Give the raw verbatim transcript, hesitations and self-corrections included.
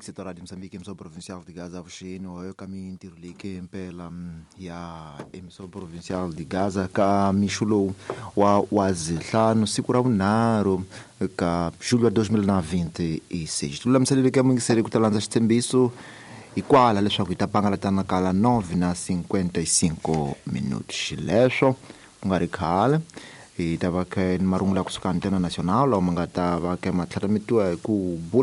setor rádio Moçambique, emissão provincial de Gaza, Vuxino, eu caminho tirlique pela ya emissão provincial de Gaza, ka Michulo wa wazihla siku ra vunharhu ka julho dois mil e vinte e seis. Tululamiselile ka mungiseri ku ta landza xitshembiso hikwala leswaku hi ta pangalatana kala nove na cinquenta e cinco minutos. Xileswo ku nga ri khale hi ta va kha ni marungula kusuka antena nacional lawa ma nga ta va kha ma tlharametiwa hi ku